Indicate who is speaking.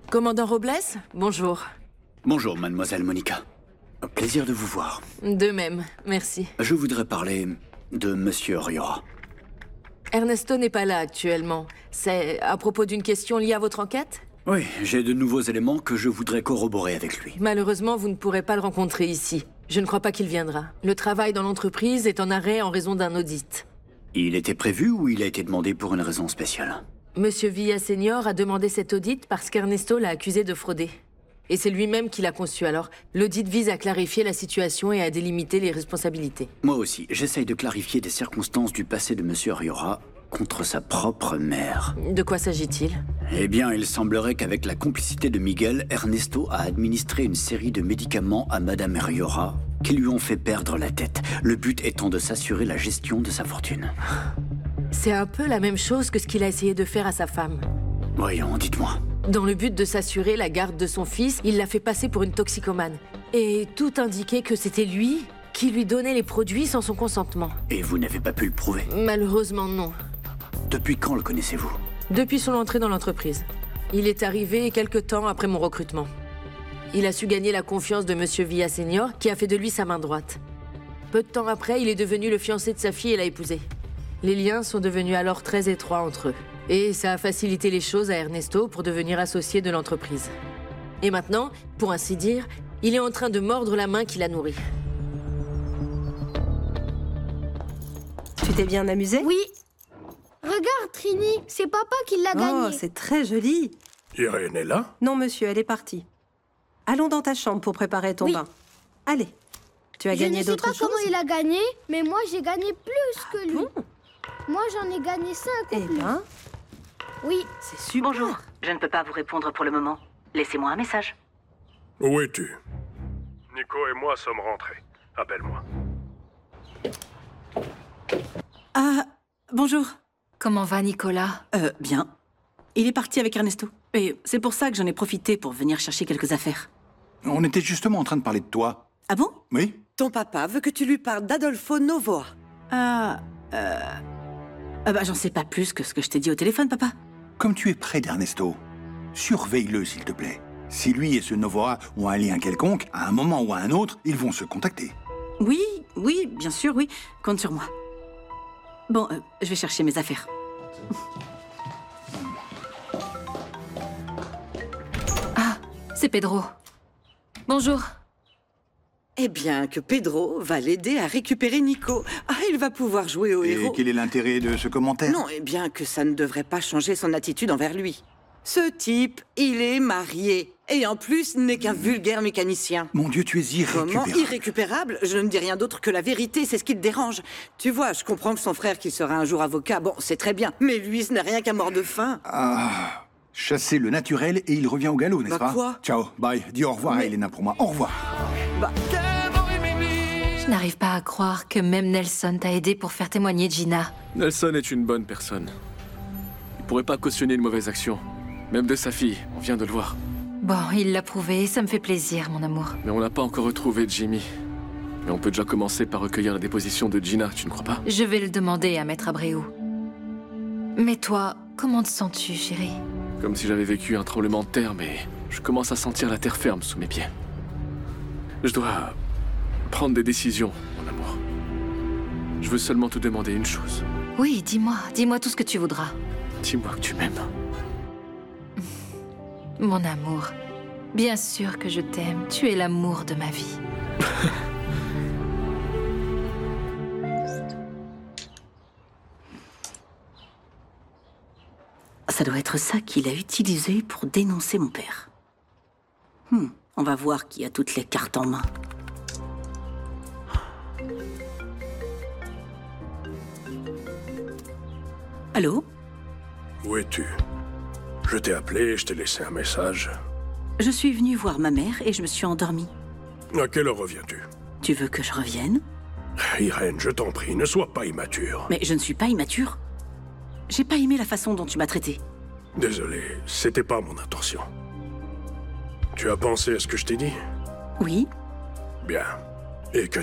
Speaker 1: Commandant Robles, bonjour.
Speaker 2: Bonjour, mademoiselle Monica. Plaisir de vous voir.
Speaker 1: De même, merci.
Speaker 2: Je voudrais parler de monsieur Ryora.
Speaker 1: Ernesto n'est pas là actuellement. C'est à propos d'une question liée à votre enquête?
Speaker 2: Oui, j'ai de nouveaux éléments que je voudrais corroborer avec lui.
Speaker 1: Malheureusement, vous ne pourrez pas le rencontrer ici. Je ne crois pas qu'il viendra. Le travail dans l'entreprise est en arrêt en raison d'un audit.
Speaker 2: Il était prévu ou il a été demandé pour une raison spéciale?
Speaker 1: Monsieur Villaseñor a demandé cet audit parce qu'Ernesto l'a accusé de frauder. Et c'est lui-même qui l'a conçu, alors l'audit vise à clarifier la situation et à délimiter les responsabilités.
Speaker 2: Moi aussi, j'essaye de clarifier des circonstances du passé de monsieur Ryora contre sa propre mère.
Speaker 1: De quoi s'agit-il?
Speaker 2: Eh bien, il semblerait qu'avec la complicité de Miguel, Ernesto a administré une série de médicaments à madame Ryora qui lui ont fait perdre la tête, le but étant de s'assurer la gestion de sa fortune.
Speaker 1: C'est un peu la même chose que ce qu'il a essayé de faire à sa femme.
Speaker 2: Voyons, dites-moi.
Speaker 1: Dans le but de s'assurer la garde de son fils, il l'a fait passer pour une toxicomane. Et tout indiquait que c'était lui qui lui donnait les produits sans son consentement.
Speaker 2: Et vous n'avez pas pu le prouver?
Speaker 1: Malheureusement, non.
Speaker 2: Depuis quand le connaissez-vous?
Speaker 1: Depuis son entrée dans l'entreprise. Il est arrivé quelque temps après mon recrutement. Il a su gagner la confiance de Monsieur Villaseñor, qui a fait de lui sa main droite. Peu de temps après, il est devenu le fiancé de sa fille et l'a épousée. Les liens sont devenus alors très étroits entre eux. Et ça a facilité les choses à Ernesto pour devenir associé de l'entreprise. Et maintenant, pour ainsi dire, il est en train de mordre la main qui l'a nourri.
Speaker 3: Tu t'es bien amusé?
Speaker 4: Oui. Regarde, Trini, c'est papa qui l'a
Speaker 3: Oh,
Speaker 4: gagné.
Speaker 3: c'est très joli.
Speaker 5: Irène est là?
Speaker 3: Non, monsieur, elle est partie. Allons dans ta chambre pour préparer ton
Speaker 4: Oui.
Speaker 3: bain. Allez. Tu as
Speaker 4: Je
Speaker 3: gagné
Speaker 4: ne sais
Speaker 3: d'autres
Speaker 4: pas
Speaker 3: choses?
Speaker 4: comment il a gagné, mais moi j'ai gagné plus que lui. Moi j'en ai gagné 5
Speaker 3: Eh
Speaker 4: ou plus.
Speaker 3: ben,
Speaker 4: Oui,
Speaker 3: c'est super.
Speaker 6: Bonjour, je ne peux pas vous répondre pour le moment. Laissez-moi un message.
Speaker 5: Où es-tu? Nico et moi sommes rentrés. Appelle-moi.
Speaker 7: Ah, bonjour.
Speaker 8: Comment va Nicolas?
Speaker 7: Bien. Il est parti avec Ernesto. Et c'est pour ça que j'en ai profité pour venir chercher quelques affaires.
Speaker 9: On était justement en train de parler de toi.
Speaker 7: Ah bon?
Speaker 9: Oui?
Speaker 10: Ton papa veut que tu lui parles d'Adolfo Novoa.
Speaker 7: Ah, j'en sais pas plus que ce que je t'ai dit au téléphone, papa.
Speaker 9: Comme tu es près d'Ernesto, surveille-le s'il te plaît. Si lui et ce Novoa ont un lien quelconque, à un moment ou à un autre, ils vont se contacter.
Speaker 7: Oui, bien sûr, oui. Compte sur moi. Bon, je vais chercher mes affaires.
Speaker 8: Ah, c'est Pedro. Bonjour.
Speaker 10: Eh bien, que Pedro va l'aider à récupérer Nico. Ah, il va pouvoir jouer au
Speaker 9: Et
Speaker 10: héros.
Speaker 9: quel est l'intérêt de ce commentaire?
Speaker 10: Non, eh bien que ça ne devrait pas changer son attitude envers lui. Ce type, il est marié. Et en plus, n'est qu'un vulgaire mécanicien.
Speaker 9: Mon Dieu, tu es
Speaker 10: Comment
Speaker 9: irrécupérable.
Speaker 10: irrécupérable? Je ne dis rien d'autre que la vérité, c'est ce qui te dérange. Tu vois, je comprends que son frère, qui sera un jour avocat, bon, c'est très bien. Mais lui, ce n'est rien qu'un mort de faim.
Speaker 9: Ah, chasser le naturel et il revient au galop, n'est-ce
Speaker 10: Bah
Speaker 9: pas?
Speaker 10: quoi?
Speaker 9: Ciao, bye. Dis au revoir à Elena pour moi. Au revoir.
Speaker 8: Je n'arrive pas à croire que même Nelson t'a aidé pour faire témoigner Gina.
Speaker 11: Nelson est une bonne personne. Il pourrait pas cautionner une mauvaise action. Même de sa fille, on vient de le voir.
Speaker 8: Bon, il l'a prouvé et ça me fait plaisir, mon amour.
Speaker 11: Mais on n'a pas encore retrouvé Jimmy. Mais on peut déjà commencer par recueillir la déposition de Gina, tu ne crois pas?
Speaker 8: Je vais le demander à Maître Abreu. Mais toi, comment te sens-tu, chérie?
Speaker 11: Comme si j'avais vécu un tremblement de terre, mais je commence à sentir la terre ferme sous mes pieds. Je dois prendre des décisions, mon amour. Je veux seulement te demander une chose.
Speaker 8: Oui, dis-moi tout ce que tu voudras.
Speaker 11: Dis-moi que tu m'aimes.
Speaker 8: Mon amour, bien sûr que je t'aime. Tu es l'amour de ma vie.
Speaker 7: Ça doit être ça qu'il a utilisé pour dénoncer mon père. On va voir qui a toutes les cartes en main. Allô?
Speaker 5: Où es-tu? Je t'ai appelé, je t'ai laissé un message.
Speaker 7: Je suis venue voir ma mère et je me suis endormie.
Speaker 5: À quelle heure reviens-tu?
Speaker 7: Tu veux que je revienne?
Speaker 5: Irène, je t'en prie, ne sois pas immature.
Speaker 7: Mais je ne suis pas immature. J'ai pas aimé la façon dont tu m'as traitée.
Speaker 5: Désolé, c'était pas mon intention. Tu as pensé à ce que je t'ai dit?
Speaker 7: Oui?
Speaker 5: Bien. Et que